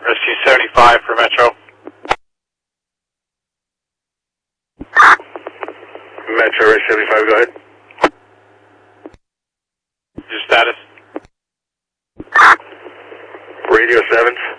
Rescue 75 for Metro. Metro, Rescue 75, go ahead. Your status? Radio 7.